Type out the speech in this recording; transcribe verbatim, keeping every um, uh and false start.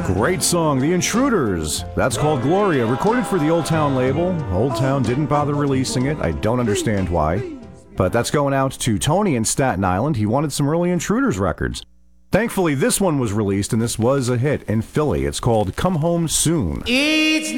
Great song, The Intruders. That's called Gloria, recorded for the Old Town label. Old Town didn't bother releasing it. I don't understand why. But that's going out to Tony in Staten Island. He wanted some early Intruders records. Thankfully, this one was released, and this was a hit in Philly. It's called Come Home Soon. It's